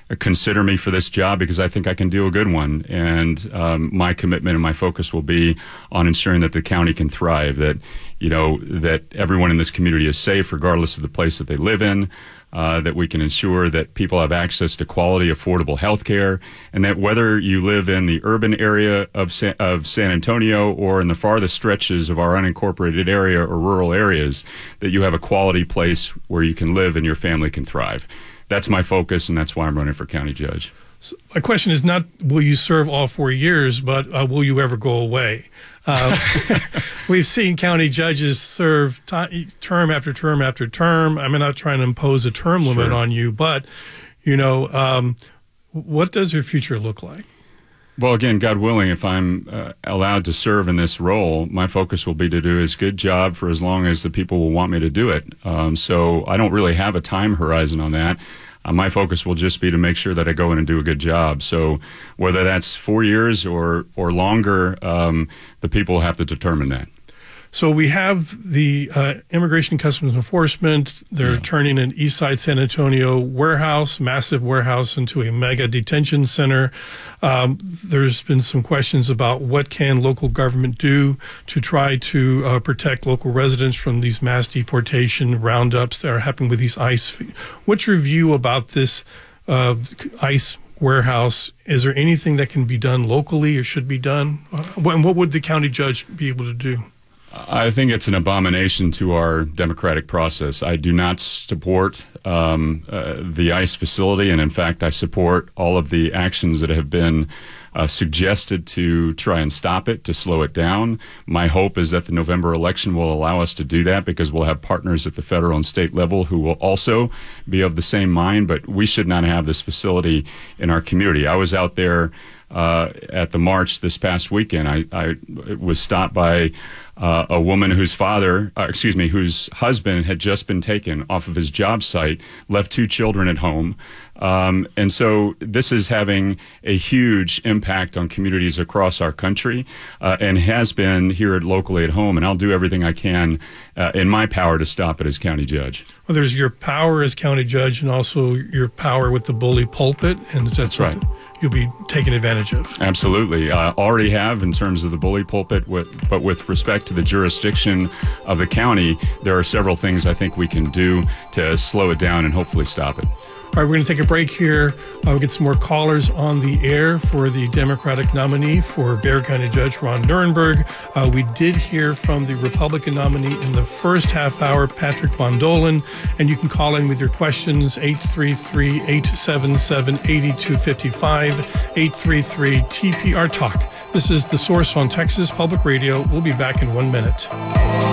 consider me for this job because I think I can do a good one. And my commitment and my focus will be on ensuring that the county can thrive, that, that everyone in this community is safe regardless of the place that they live in, that we can ensure that people have access to quality, affordable health care, and that whether you live in the urban area of San Antonio or in the farthest stretches of our unincorporated area or rural areas, that you have a quality place where you can live and your family can thrive. That's my focus, and that's why I'm running for county judge. So my question is not will you serve all 4 years, but will you ever go away? We've seen county judges serve term after term after term. I'm not trying to impose a term limit on you, but, what does your future look like? Well, again, God willing, if I'm allowed to serve in this role, my focus will be to do as good job for as long as the people will want me to do it. So I don't really have a time horizon on that. My focus will just be to make sure that I go in and do a good job. So whether that's 4 years or longer, the people will have to determine that. So we have the Immigration and Customs Enforcement. They're turning an Eastside San Antonio massive warehouse, into a mega detention center. There's been some questions about what can local government do to try to protect local residents from these mass deportation roundups that are happening with these ICE. What's your view about this ICE warehouse? Is there anything that can be done locally or should be done? And what would the county judge be able to do? I think it's an abomination to our democratic process. I do not support the ICE facility, and in fact, I support all of the actions that have been suggested to try and stop it, to slow it down. My hope is that the November election will allow us to do that because we'll have partners at the federal and state level who will also be of the same mind, but we should not have this facility in our community. I was out there at the march this past weekend. I was stopped by a woman whose husband had just been taken off of his job site, left 2 children at home. And so this is having a huge impact on communities across our country, and has been here locally at home. And I'll do everything I can in my power to stop it as county judge. Well, there's your power as county judge and also your power with the bully pulpit. And that's right. You'll be taken advantage of. Absolutely. Already have in terms of the bully pulpit, but with respect to the jurisdiction of the county, there are several things I think we can do to slow it down and hopefully stop it. All right, we're going to take a break here. We'll get some more callers on the air for the Democratic nominee for Bexar County Judge Ron Nirenberg. We did hear from the Republican nominee in the first half hour, Patrick Von Dolan, and you can call in with your questions, 833-877-8255, 833-TPR-TALK. This is The Source on Texas Public Radio. We'll be back in 1 minute.